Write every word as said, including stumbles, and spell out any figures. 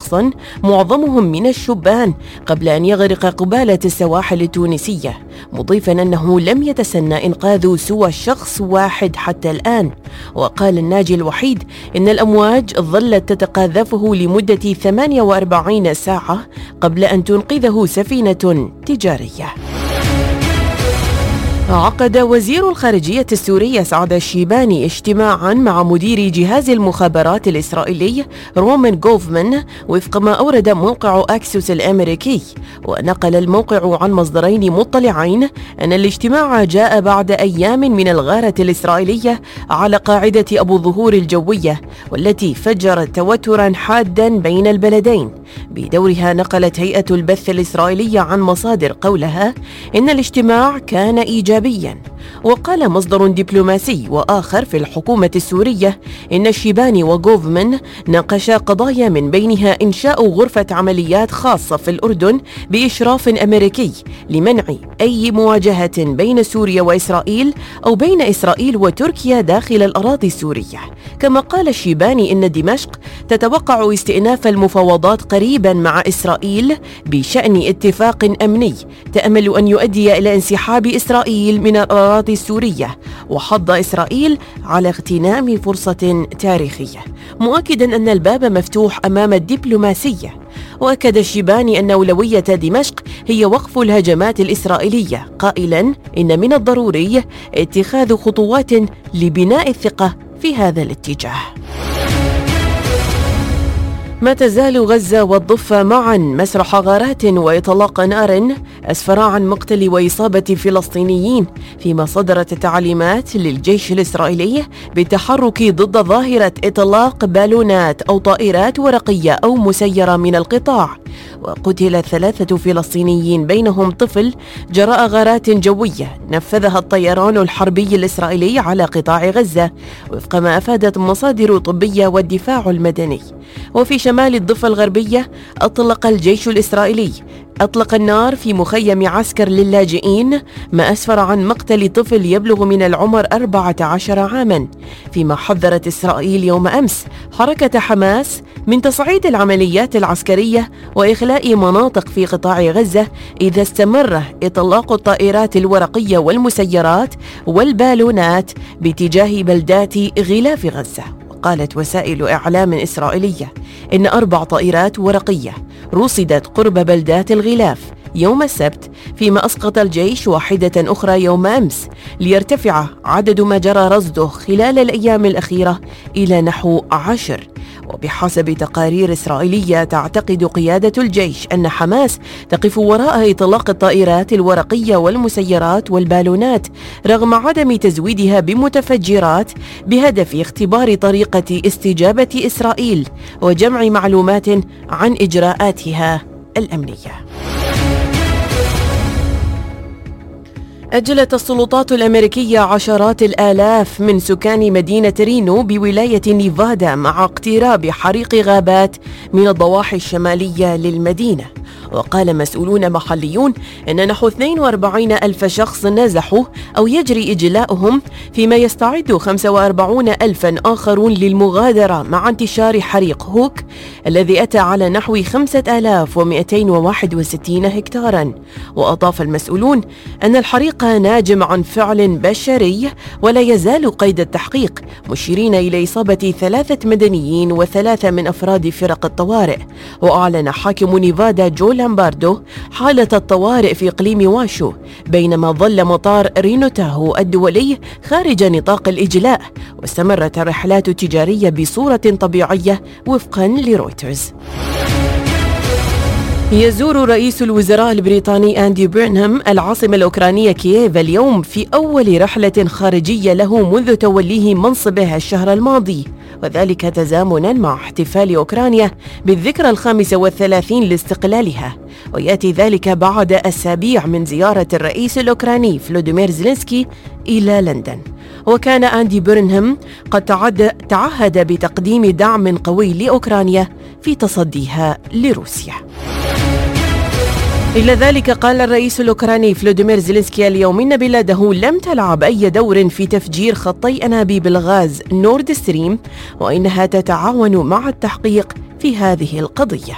شخصا معظمهم من الشبان قبل أن يغرق قبالة السواحل التونسية، مضيفا أنه لم يتسنى إنقاذ سوى شخص واحد حتى الآن. وقال الناجي الوحيد إن الأمواج ظلت تتقاذفه لمدة ثمانية وأربعين ساعة قبل أن تنقذه سفينة تجارية. عقد وزير الخارجية السوري سعد الشيباني اجتماعا مع مدير جهاز المخابرات الإسرائيلي رومان جوفمان وفق ما أورد موقع أكسوس الأمريكي. ونقل الموقع عن مصدرين مطلعين أن الاجتماع جاء بعد أيام من الغارة الإسرائيلية على قاعدة أبو الظهور الجوية، والتي فجرت توترا حادا بين البلدين. بدورها نقلت هيئة البث الإسرائيلية عن مصادر قولها إن الاجتماع كان إيجابيا. وقال مصدر دبلوماسي وآخر في الحكومة السورية إن الشيباني وغوفمان ناقشا قضايا من بينها إنشاء غرفة عمليات خاصة في الأردن بإشراف أمريكي لمنع أي مواجهة بين سوريا وإسرائيل أو بين إسرائيل وتركيا داخل الأراضي السورية. كما قال الشيباني إن دمشق تتوقع استئناف المفاوضات قريبا مع إسرائيل بشأن اتفاق أمني تأمل أن يؤدي إلى انسحاب إسرائيل من الأراضي السورية، وحض إسرائيل على اغتنام فرصة تاريخية، مؤكدا أن الباب مفتوح أمام الدبلوماسية. وأكد الشيباني أن أولوية دمشق هي وقف الهجمات الإسرائيلية، قائلا إن من الضروري اتخاذ خطوات لبناء الثقة في هذا الاتجاه. ما تزال غزة والضفة معا مسرح غارات وإطلاق نار أسفر عن مقتل وإصابة فلسطينيين، فيما صدرت تعليمات للجيش الإسرائيلي بالتحرك ضد ظاهرة إطلاق بالونات أو طائرات ورقية أو مسيرة من القطاع. وقتل ثلاثة فلسطينيين بينهم طفل جراء غارات جوية نفذها الطيران الحربي الإسرائيلي على قطاع غزة، وفق ما أفادت مصادر طبية والدفاع المدني. وفي شمال الضفة الغربية أطلق الجيش الإسرائيلي أطلق النار في مخيم عسكر للاجئين، ما أسفر عن مقتل طفل يبلغ من العمر أربعة عشر عاما، فيما حذرت إسرائيل يوم أمس حركة حماس من تصعيد العمليات العسكرية وإخلاء مناطق في قطاع غزة إذا استمر إطلاق الطائرات الورقية والمسيرات والبالونات باتجاه بلدات غلاف غزة. قالت وسائل إعلام إسرائيلية إن أربع طائرات ورقية رصدت قرب بلدات الغلاف يوم السبت، فيما أسقط الجيش واحدة أخرى يوم أمس، ليرتفع عدد ما جرى رصده خلال الأيام الأخيرة إلى نحو عشر. وبحسب تقارير إسرائيلية تعتقد قيادة الجيش أن حماس تقف وراء إطلاق الطائرات الورقية والمسيرات والبالونات رغم عدم تزويدها بمتفجرات، بهدف اختبار طريقة استجابة إسرائيل وجمع معلومات عن إجراءاتها الأمنية. أجلت السلطات الأمريكية عشرات الآلاف من سكان مدينة رينو بولاية نيفادا مع اقتراب حريق غابات من الضواحي الشمالية للمدينة. وقال مسؤولون محليون أن نحو اثنين وأربعين ألف شخص نزحوا أو يجري إجلاؤهم، فيما يستعد خمسة وأربعين ألفا آخرون للمغادرة مع انتشار حريق هوك الذي أتى على نحو خمسة آلاف ومئتين وواحد وستين هكتارا. وأضاف المسؤولون أن الحريق ناجم عن فعل بشري ولا يزال قيد التحقيق، مشيرين إلى إصابة ثلاثة مدنيين وثلاثة من أفراد فرق الطوارئ. وأعلن حاكم نيفادا جو لامباردو حالة الطوارئ في إقليم واشو، بينما ظل مطار رينو تاهو الدولي خارج نطاق الإجلاء، واستمرت الرحلات التجارية بصورة طبيعية وفقا لرويترز. يزور رئيس الوزراء البريطاني أندي بيرنهام العاصمة الأوكرانية كييف اليوم في أول رحلة خارجية له منذ توليه منصبه الشهر الماضي، وذلك تزامنا مع احتفال أوكرانيا بالذكرى الخامسة والثلاثين لاستقلالها. ويأتي ذلك بعد أسابيع من زيارة الرئيس الأوكراني فلوديمير زيلينسكي إلى لندن. وكان أندي بيرنهام قد تعهد بتقديم دعم قوي لأوكرانيا في تصديها لروسيا. إلى ذلك قال الرئيس الأوكراني فلوديمير زيلينسكي اليوم إن بلاده لم تلعب أي دور في تفجير خطي أنابيب الغاز نورد ستريم، وإنها تتعاون مع التحقيق في هذه القضية.